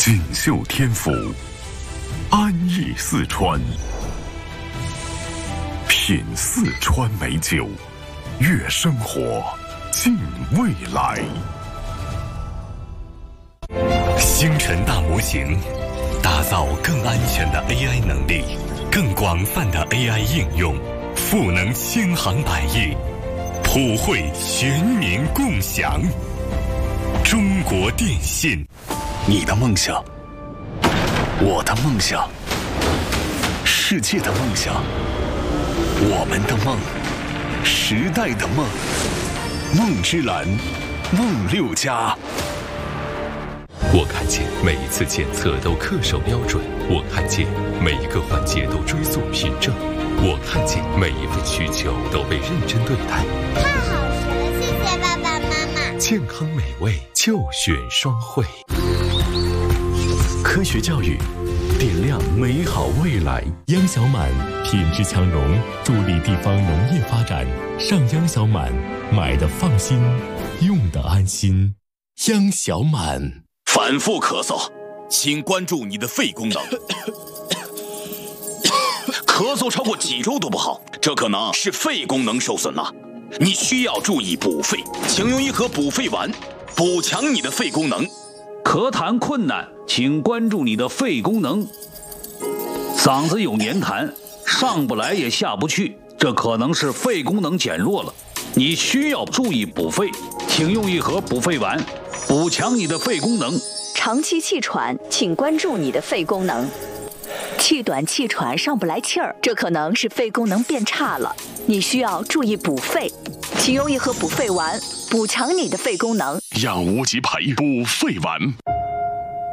锦绣天府，安逸四川，品四川美酒，悦生活，近未来。星辰大模型，打造更安全的 AI 能力，更广泛的 AI 应用，赋能千行百业，普惠全民共享。中国电信， 你的梦想，我的梦想，世界的梦想，我们的梦，时代的梦，梦之蓝，梦六家。 我看见每一次检测都恪守标准，我看见每一个环节都追溯凭证，我看见每一份需求都被认真对待。 太好吃了，谢谢爸爸妈妈。 健康美味就选双汇。 科学教育，点亮美好未来。央小满品质强农，助力地方农业发展。上央小满，买的放心，用的安心。央小满。 反复咳嗽，请关注你的肺功能。咳嗽超过几周都不好，这可能是肺功能受损了。你需要注意补肺，请用一盒补肺丸，补强你的肺功能。 咳痰困难，请关注你的肺功能。嗓子有黏痰，上不来也下不去，这可能是肺功能减弱了。你需要注意补肺，请用一盒补肺丸，补强你的肺功能。 长期气喘，请关注你的肺功能。气短气喘上不来气儿，这可能是肺功能变差了，你需要注意补肺，请用一盒补肺丸，补强你的肺功能。 让无极牌补肺丸。